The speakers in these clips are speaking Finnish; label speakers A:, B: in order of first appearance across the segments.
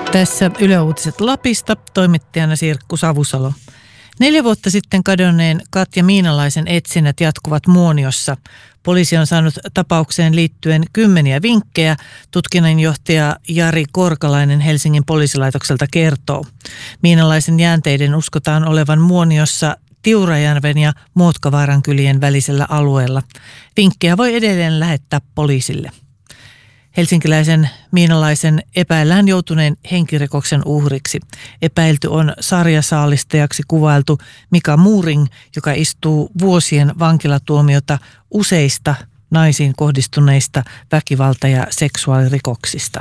A: Tässä Yle Uutiset Lapista, toimittajana Sirkku Savusalo. 4 vuotta sitten kadonneen Katja Miinalaisen etsinnät jatkuvat Muoniossa. Poliisi on saanut tapaukseen liittyen 10 vinkkejä, tutkinnanjohtaja Jari Korkalainen Helsingin poliisilaitokselta kertoo. Miinalaisen jäänteiden uskotaan olevan Muoniossa Tiurajärven ja Muotkavaaran kylien välisellä alueella. Vinkkejä voi edelleen lähettää poliisille. Helsinkiläisen Miinalaisen epäillään joutuneen henkirikoksen uhriksi. Epäilty on sarjasaalistajaksi kuvailtu Mika Muuring, joka istuu vuosien vankilatuomiota useista naisiin kohdistuneista väkivalta- ja seksuaalirikoksista.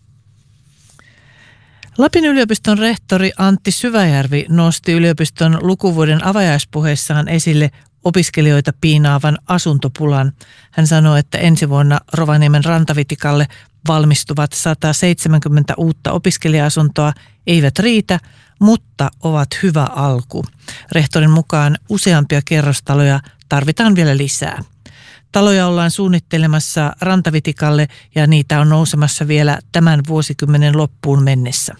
A: Lapin yliopiston rehtori Antti Syväjärvi nosti yliopiston lukuvuoden avajaispuheessaan esille opiskelijoita piinaavan asuntopulan. Hän sanoi, että ensi vuonna Rovaniemen Rantavitikalle valmistuvat 170 uutta opiskelija-asuntoa eivät riitä, mutta ovat hyvä alku. Rehtorin mukaan useampia kerrostaloja tarvitaan vielä lisää. Taloja ollaan suunnittelemassa Rantavitikalle ja niitä on nousemassa vielä tämän vuosikymmenen loppuun mennessä.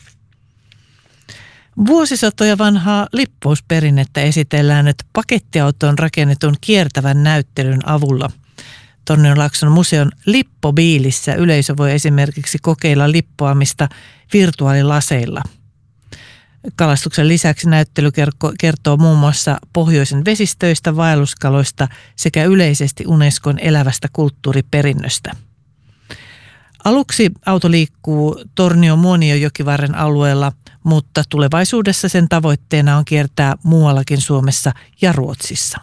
A: Vuosisatoja vanhaa lippousperinnettä esitellään nyt pakettiautoon rakennetun kiertävän näyttelyn avulla. Tornionlaakson museon Lippobiilissä yleisö voi esimerkiksi kokeilla lippoamista virtuaalilaseilla. Kalastuksen lisäksi näyttely kertoo muun muassa pohjoisen vesistöistä, vaelluskaloista sekä yleisesti Unescon elävästä kulttuuriperinnöstä. Aluksi auto liikkuu Tornio-Muonionjokivarren alueella, mutta tulevaisuudessa sen tavoitteena on kiertää muuallakin Suomessa ja Ruotsissa.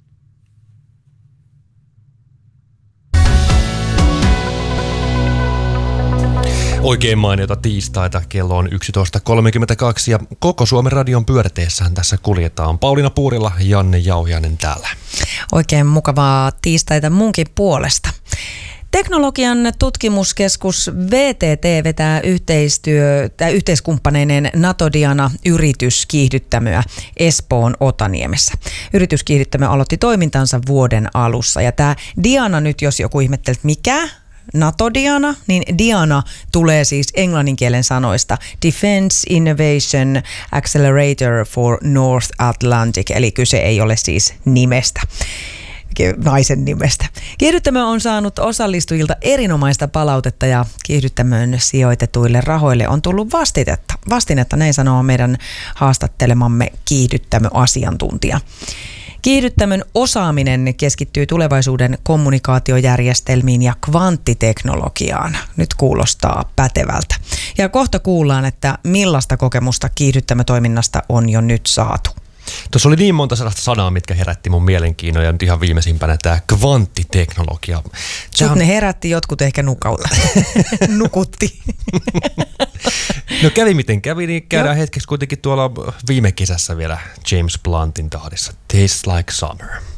B: Oikein mainiota tiistaita, kello on 11.32 ja koko Suomen radion pyörteessään tässä kuljetaan. Pauliina Puurila, Janne Jauhiainen täällä.
C: Oikein mukavaa tiistaita munkin puolesta. Teknologian tutkimuskeskus VTT vetää yhteiskumppaneinen Natodiana-yrityskiihdyttämöä Espoon Otaniemessä. Yrityskiihdyttämö aloitti toimintansa vuoden alussa ja tämä Diana nyt, jos joku ihmettelee, että mikä? Natodiana, niin Diana tulee siis englanninkielen sanoista Defense Innovation Accelerator for North Atlantic, eli kyse ei ole siis nimestä. Naisen nimestä. Kiihdyttämö on saanut osallistujilta erinomaista palautetta ja kiihdyttämöön sijoitetuille rahoille on tullut vastinetta, näin sanoo meidän haastattelemamme kiihdyttämöasiantuntija. Kiihdyttämön osaaminen keskittyy tulevaisuuden kommunikaatiojärjestelmiin ja kvanttiteknologiaan. Nyt kuulostaa pätevältä. Ja kohta kuullaan, että millaista kokemusta kiihdyttämötoiminnasta on jo nyt saatu.
B: Tuossa oli niin monta sellaista sanaa, mitkä herätti mun mielenkiinnon ja nyt ihan viimeisimpänä tämä kvanttiteknologia.
C: Ne herätti, jotkut ehkä nukutti.
B: No kävi miten kävi, niin käydään hetkeksi kuitenkin tuolla viime kesässä vielä James Bluntin tahdissa. Tastes like summer.